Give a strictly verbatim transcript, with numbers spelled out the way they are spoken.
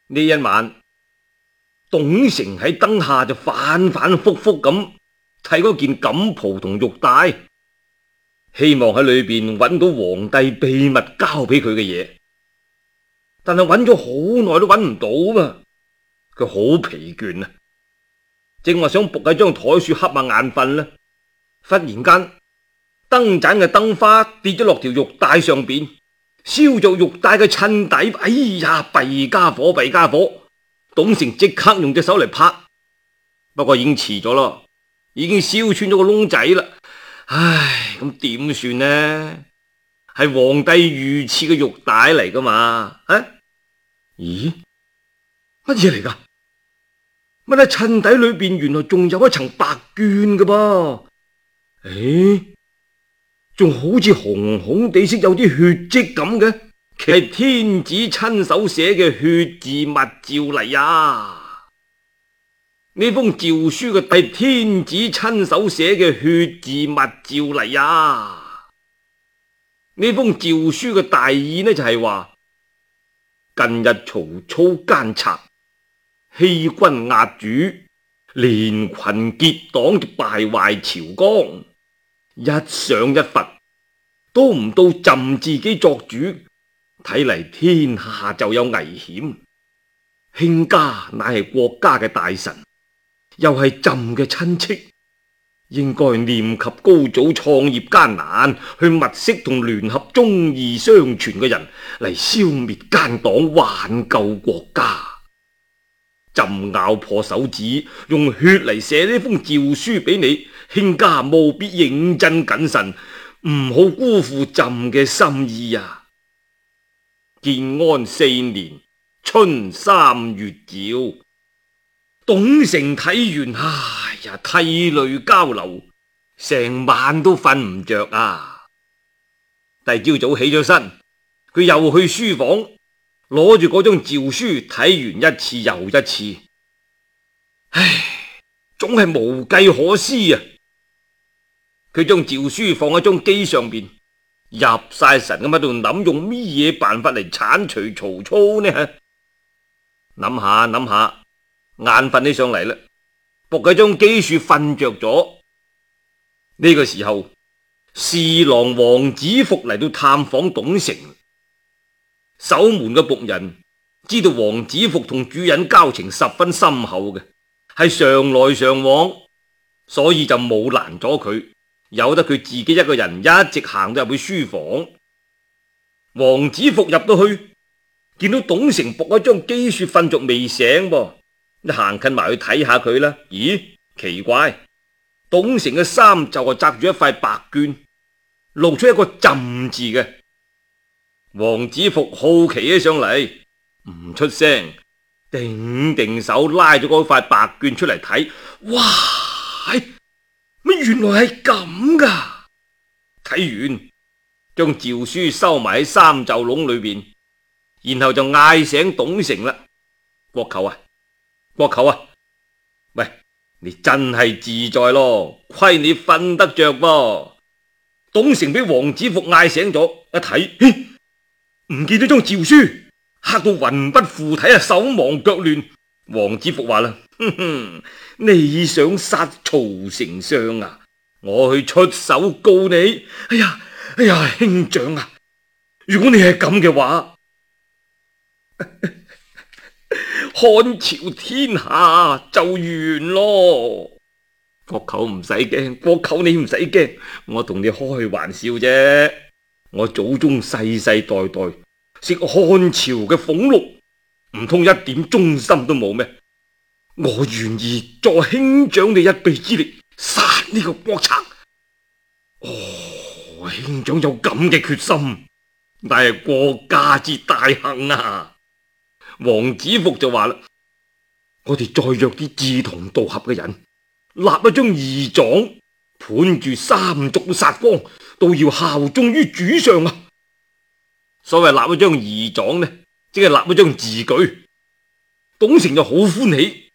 呢一晚，董承喺燈下就反反复复咁睇嗰件錦袍同玉帶，希望喺裏邊揾到皇帝秘密交俾佢嘅嘢，但係揾咗好耐都揾唔到嘛。佢好疲倦啊，正話想伏喺張台處瞌下眼瞓啦，忽然間燈盞嘅燈花跌咗落條玉帶上邊，燒咗玉帶嘅襯底。哎呀，弊家伙，弊家伙！董承即刻用隻手嚟拍，不過已經遲咗咯，已經燒穿咗個窿仔啦。唉，咁點算呢？係皇帝御賜嘅玉帶嚟噶嘛？啊？咦？乜嘢嚟噶？乜喺襯底裏邊原來仲有一層白絹噶噃？誒，仲好似紅紅地色，有啲血跡咁嘅，其實係天子親手寫嘅血字密詔嚟呀！呢封詔書嘅係天子親手寫嘅血字密詔嚟呀！呢封詔書嘅大意呢就係話，近日曹操奸賊，欺君壓主，連群結黨就敗壞朝綱，一賞一罰都唔到朕自己作主，睇嚟天下就有危險。卿家乃係國家嘅大臣，又係朕嘅親戚，應該念及高祖創業艱難，去物色同聯合忠義相傳嘅人嚟消滅奸黨，挽救國家。朕咬破手指，用血嚟寫呢封詔書俾你，卿家務必認真謹慎，唔好辜負朕嘅心意啊！建安四年春三月醮，董承睇完，哎呀，涕淚交流，成晚都瞓唔着啊！第二朝早起咗身，佢又去書房，攞住嗰張詔書睇完一次又一次，唉，總係無計可施啊！佢將詔書放喺張機上邊，入晒神咁喺度諗，用咩嘢辦法嚟鏟除曹操呢？諗下諗下，眼瞓起上嚟啦，伏喺張機處瞓着咗。呢個時候，侍郎王子服嚟到探訪董承。守門嘅僕人知道王子服同主人交情十分深厚嘅，係常來常往，所以就冇攔咗佢，由得佢自己一個人一直行到入去書房。王子服入到去，見到董承伏喺張機處瞓着未醒噃，一行近埋去睇下佢啦。咦，奇怪，董承嘅衫袖就紮住一塊白絹，露出一個朕字嘅。王子服好奇起上嚟，唔出聲，定定手拉咗嗰塊白絹出嚟睇。哇，乜原來係咁噶？睇完，將詔書收埋喺衫袖籠裏邊，然後就嗌醒董承啦。國舅啊，國舅啊，喂，你真係自在咯，虧你瞓得着噃。董承俾王子服嗌醒咗，一睇，唔見咗張詔書，嚇到魂不附體啊，手忙腳亂。王子服話啦：哼哼，你想殺曹丞相啊？我去出手告你。哎呀，哎呀，兄長啊，如果你係咁嘅話，漢朝天下就完咯。國舅唔使驚，國舅你唔使驚，我同你開玩笑啫。我祖宗世世代代食漢朝嘅俸祿，唔通一點忠心都冇咩？我願意助兄長你一臂之力殺呢個國賊。哦，兄長有咁嘅決心，但係國家之大幸啊！王子服就話啦：我哋再約啲志同道合嘅人，立一張義狀，判住三族殺光，都要效忠於主上啊！所謂立一張義狀呢，即係立一張字據。董承就好歡喜，